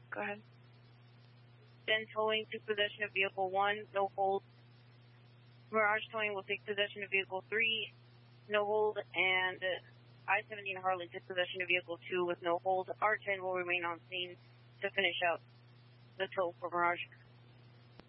Go ahead. Then towing took possession of vehicle 1, no hold. Mirage Towing will take possession of vehicle 3, no hold, and I-17 Harley took possession of vehicle 2 with no hold. R10 will remain on scene to finish out the tow for Mirage.